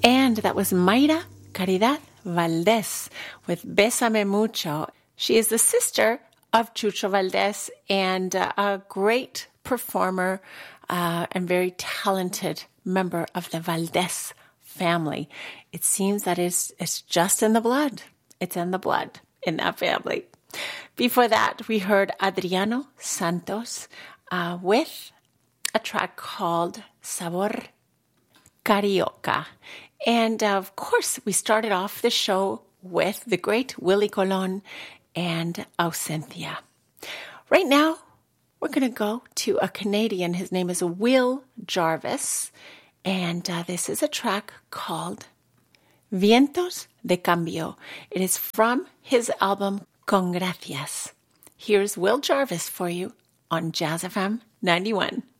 And that was Mayra Caridad Valdez with Bésame Mucho. She is the sister of Chucho Valdez and a great performer and very talented member of the Valdez family. It seems that it's just in the blood. It's in the blood in that family. Before that, we heard Adriano Santos with a track called Sabor Carioca. And of course, we started off the show with the great Willie Colon and Ausencia. Right now, we're going to go to a Canadian. His name is Will Jarvis. And this is a track called Vientos de Cambio. It is from his album Con Gracias. Here's Will Jarvis for you on Jazz FM 91.